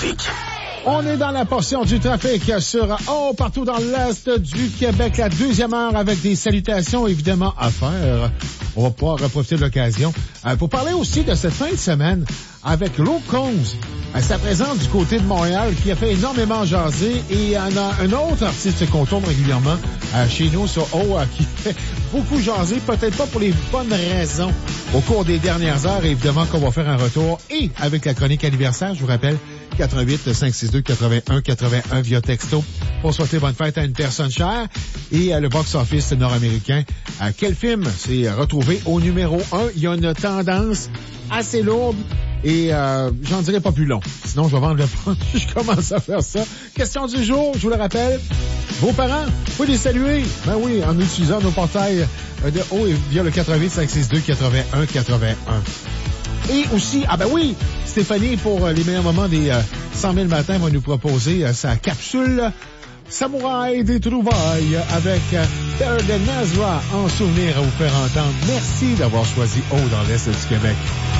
trafic. On est dans la portion du trafic sur partout dans l'Est du Québec, la deuxième heure avec des salutations évidemment à faire. On va pouvoir profiter de l'occasion pour parler aussi de cette fin de semaine avec Luke Combs, sa présence du côté de Montréal qui a fait énormément jaser, et il y en a un autre artiste qu'on tourne régulièrement chez nous sur qui fait beaucoup jaser, peut-être pas pour les bonnes raisons au cours des dernières heures. Évidemment qu'on va faire un retour et avec la chronique anniversaire, je vous rappelle 88-562-81-81 via texto pour souhaiter bonne fête à une personne chère. Et le box-office nord-américain, quel film s'est retrouvé au numéro 1? Il y a une tendance assez lourde et j'en dirai pas plus long. Sinon, je vais vendre le punch. Je commence à faire ça. Question du jour, je vous le rappelle. Vos parents, faut les saluer. Ben oui, en utilisant nos portails de haut et via le 88-562-81-81. Et aussi, Stéphanie, pour les meilleurs moments des 100 000 matins, va nous proposer sa capsule Samouraï des trouvailles avec Terre de Nazra en souvenir à vous faire entendre. Merci d'avoir choisi Haut dans l'Est du Québec.